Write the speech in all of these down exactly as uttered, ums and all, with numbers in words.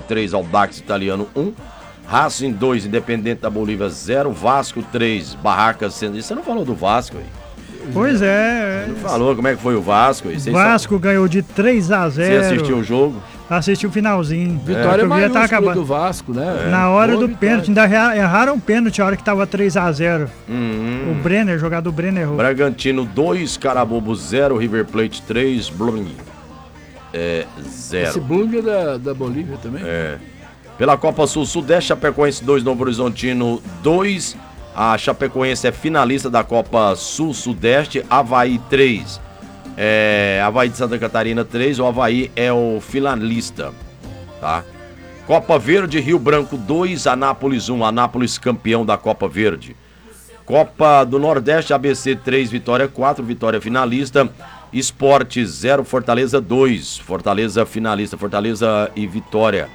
três, Audax Italiano um, Racing dois, Independente da Bolívia zero, Vasco três, Barracas sendo. Você não falou do Vasco aí? Pois é. Você não falou como é que foi o Vasco aí? O Vasco só... ganhou de três a zero. Você assistiu o jogo? Assisti o finalzinho. Vitória é, maiúscula do Vasco, né? É. Na hora Boa do vitória. Pênalti, ainda erraram o pênalti a hora que tava três a zero. Uhum. O Brenner, jogador Brenner errou. Bragantino dois, Carabobo zero, River Plate três, Blooming é, zero. Esse Blooming é da, da Bolívia também? É. Pela Copa Sul-Sudeste, Chapecoense dois, Novo Horizontino dois. A Chapecoense é finalista da Copa Sul-Sudeste, Avaí três. É, Avaí de Santa Catarina três, o Avaí é o finalista, tá? Copa Verde, Rio Branco dois, Anápolis um, Anápolis campeão da Copa Verde. Copa do Nordeste, A B C três, Vitória quatro, Vitória finalista. Esporte zero, Fortaleza dois, Fortaleza finalista, Fortaleza e Vitória.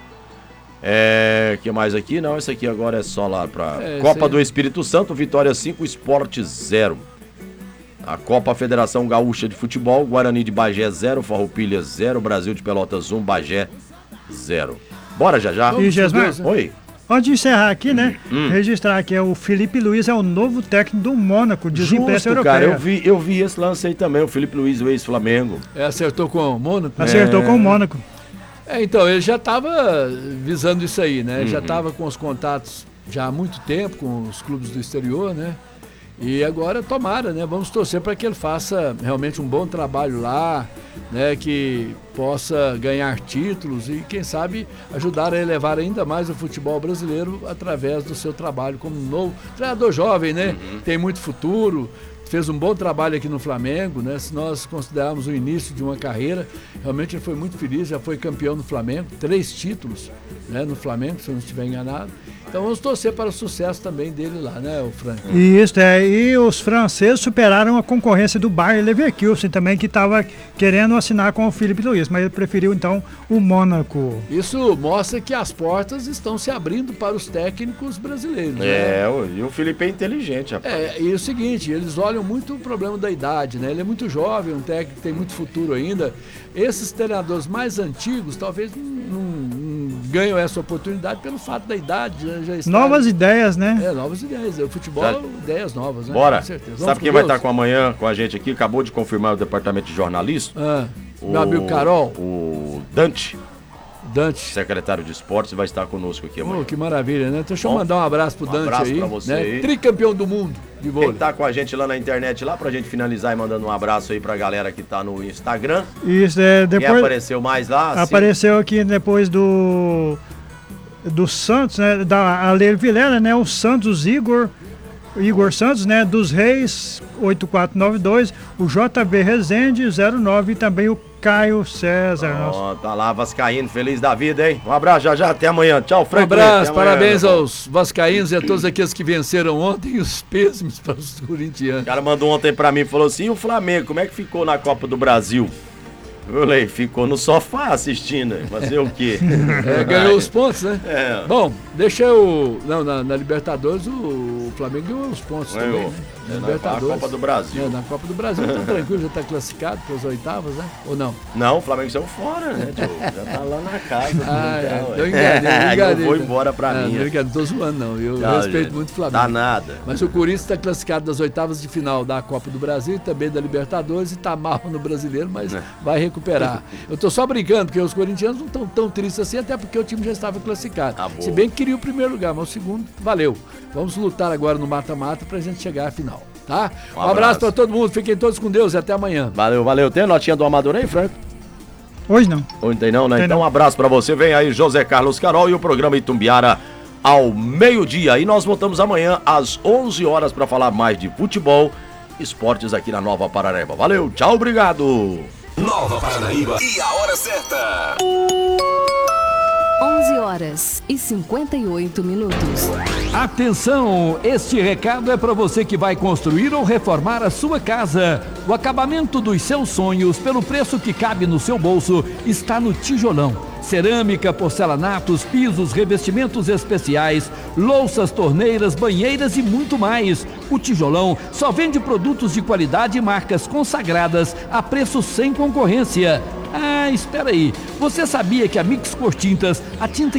É, que mais aqui? Não, esse aqui agora é só lá pra... É, Copa do Espírito Santo, Vitória cinco, Esporte zero. A Copa Federação Gaúcha de Futebol, Guarani de Bagé zero, Farroupilha zero, Brasil de Pelotas um, Bagé zero. Bora já já. E Gesmar, oi. Antes de encerrar aqui, né? Hum. Registrar que é o Felipe Luiz é o novo técnico do Mônaco, de imprensa europeia. Cara, eu vi, eu vi esse lance aí também, o Felipe Luiz, o ex-Flamengo. É, acertou com o Mônaco? Acertou é. com o Mônaco. É, então, ele já estava visando isso aí, né? Uhum. Já estava com os contatos já há muito tempo com os clubes do exterior, né? E agora, tomara, né? Vamos torcer para que ele faça realmente um bom trabalho lá, né? Que possa ganhar títulos e, quem sabe, ajudar a elevar ainda mais o futebol brasileiro através do seu trabalho como um novo treinador jovem, né? Uhum. Tem muito futuro. Fez um bom trabalho aqui no Flamengo, né? Se nós considerarmos o início de uma carreira, realmente ele foi muito feliz, já foi campeão no Flamengo, três títulos, né, no Flamengo, se eu não estiver enganado. Então vamos torcer para o sucesso também dele lá, né, o Frank? Isso, é, e os franceses superaram a concorrência do Bayer Leverkusen também, que estava querendo assinar com o Felipe Luiz, mas ele preferiu então o Mônaco. Isso mostra que as portas estão se abrindo para os técnicos brasileiros. É, né? E o Felipe é inteligente, rapaz. É, e é o seguinte, eles olham muito o problema da idade, né? Ele é muito jovem, um técnico que tem muito futuro ainda. Esses treinadores mais antigos talvez não, não, não ganham essa oportunidade pelo fato da idade. Já, já estar... Novas ideias, né? É, novas ideias. O futebol, já... ideias novas, né? Bora. Com certeza. Sabe quem vai estar com amanhã com a gente aqui? Acabou de confirmar o departamento de jornalismo. Ah, o... meu amigo Carol. O Dante. Dante. Secretário de Esportes, vai estar conosco aqui amanhã. Oh, que maravilha, né? Deixa eu mandar um abraço pro um Dante abraço aí. Pra você né? aí. Tricampeão do mundo de vôlei. Quem tá com a gente lá na internet, lá pra gente finalizar e mandando um abraço aí pra galera que tá no Instagram. Isso, é, depois... Quem apareceu mais lá? Apareceu sim. Aqui depois do... do Santos, né? Da Ale Vilela, né? O Santos Igor... Igor Santos, né? Dos Reis, oito quatro nove dois, o J B Rezende, zero nove, e também o Caio César. Oh, tá lá, Vascaíno, feliz da vida, hein? Um abraço, já já, até amanhã. Tchau, Frank. Um abraço, amanhã, parabéns aos vascaínos e a todos aqueles que venceram ontem, e os pêsames para os corintianos. O cara mandou ontem pra mim e falou assim, e o Flamengo, como é que ficou na Copa do Brasil? Eu falei, ficou no sofá assistindo, fazer o quê? É, ganhou os pontos, né? É. Bom, deixa eu... Não, na, na Libertadores o, o Flamengo ganhou os pontos Ganhou. também, né? É, na Libertadores. Copa do Brasil. É, na Copa do Brasil, tá tranquilo, já tá classificado para as oitavas, né? Ou não? Não, o Flamengo saiu fora, né, tio? Já tá lá na casa. Ah, é, então, eu enganei, eu enganei. Eu vou embora pra é, mim. Não, não tô zoando, não. Eu não, respeito gente, muito o Flamengo. Dá nada. Mas o Corinthians está classificado das oitavas de final da Copa do Brasil e também da Libertadores e tá mal no Brasileiro, mas é. vai recuperar. Eu tô só brincando, porque os corintianos não estão tão tristes assim, até porque o time já estava classificado. Tá Se bem que queria o primeiro lugar, mas o segundo, valeu. Vamos lutar agora no mata-mata pra gente chegar à final, tá? Um, um abraço, abraço para todo mundo, fiquem todos com Deus e até amanhã. Valeu, valeu. Tem a notinha do Amador aí, Franco? Hoje não. Hoje tem não, né? Tem então não. Um abraço pra você. Vem aí José Carlos Carol e o programa Itumbiara ao meio-dia. E nós voltamos amanhã às onze horas pra falar mais de futebol, esportes aqui na Nova Paranaíba. Valeu, tchau, obrigado. Nova Paranaíba e a hora certa. onze horas e cinquenta e oito minutos. Atenção, este recado é para você que vai construir ou reformar a sua casa. O acabamento dos seus sonhos, pelo preço que cabe no seu bolso, está no Tijolão. Cerâmica, porcelanatos, pisos, revestimentos especiais, louças, torneiras, banheiras e muito mais. O Tijolão só vende produtos de qualidade e marcas consagradas a preço sem concorrência. Ah, espera aí. Você sabia que a Mix Cor Tintas, a tinta